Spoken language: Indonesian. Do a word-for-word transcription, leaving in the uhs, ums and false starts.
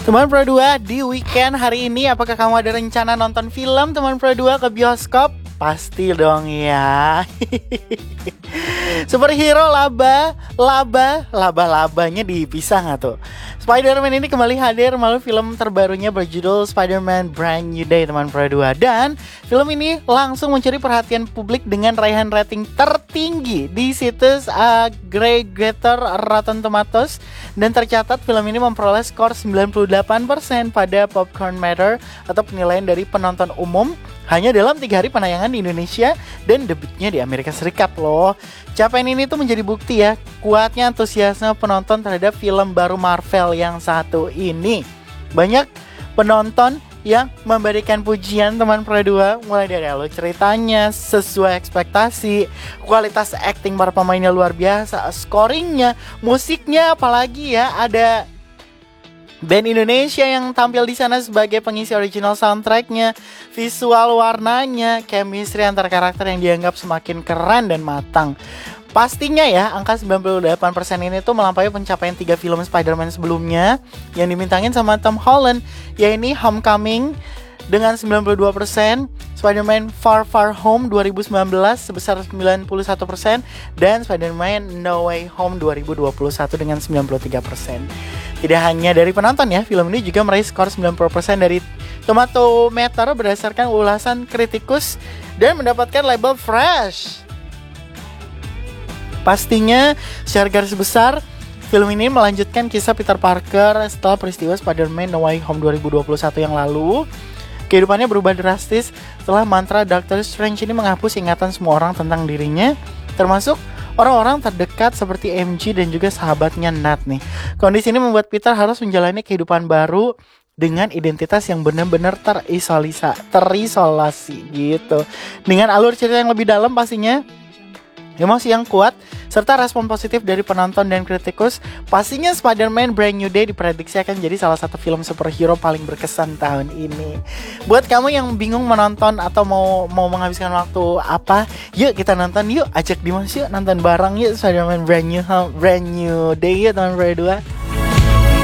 Teman Pro dua, di weekend hari ini apakah kamu ada rencana nonton film Teman Pro dua ke bioskop? Pasti dong ya. Superhero laba, laba, laba-labanya dipisah gak tuh? Spider-Man ini kembali hadir melalui film terbarunya berjudul Spider-Man Brand New Day Teman Pro dua. Dan film ini langsung mencuri perhatian publik dengan raihan rating tertinggi di situs aggregator Rotten Tomatoes. Dan tercatat film ini memperoleh skor sembilan puluh delapan persen pada Popcorn Matter atau penilaian dari penonton umum hanya dalam tiga hari penayangan di Indonesia dan debutnya di Amerika Serikat loh. Capaian ini tuh menjadi bukti ya kuatnya antusiasme penonton terhadap film baru Marvel yang satu ini. Banyak penonton yang memberikan pujian Teman Pro dua, mulai dari alur ceritanya sesuai ekspektasi, kualitas acting para pemainnya luar biasa, scoringnya, musiknya, apalagi ya ada band Indonesia yang tampil di sana sebagai pengisi original soundtracknya, visual warnanya, chemistry antar karakter yang dianggap semakin keren dan matang. Pastinya ya, angka sembilan puluh delapan persen ini tuh melampaui pencapaian tiga film Spider-Man sebelumnya yang dimintangin sama Tom Holland, yaitu Homecoming dengan sembilan puluh dua persen, Spider-Man Far Far Home dua ribu sembilan belas sebesar sembilan puluh satu persen, dan Spider-Man No Way Home dua ribu dua puluh satu dengan sembilan puluh tiga persen. Tidak hanya dari penonton ya, film ini juga meraih skor sembilan puluh persen dari Tomatometer berdasarkan ulasan kritikus dan mendapatkan label fresh. Pastinya secara garis besar film ini melanjutkan kisah Peter Parker setelah peristiwa Spider-Man No Way Home dua ribu dua puluh satu yang lalu. Kehidupannya berubah drastis setelah mantra Doctor Strange ini menghapus ingatan semua orang tentang dirinya, termasuk orang-orang terdekat seperti M J dan juga sahabatnya Nat nih. Kondisi ini membuat Peter harus menjalani kehidupan baru dengan identitas yang benar-benar terisolasi, terisolasi gitu. Dengan alur cerita yang lebih dalam pastinya, emosi yang kuat, serta respon positif dari penonton dan kritikus, pastinya Spider-Man Brand New Day diprediksi akan jadi salah satu film superhero paling berkesan tahun ini. Buat kamu yang bingung menonton atau mau mau menghabiskan waktu apa, yuk kita nonton yuk, ajak Dimas yuk nonton bareng yuk Spider-Man Brand New Brand New Day yuk teman berdua.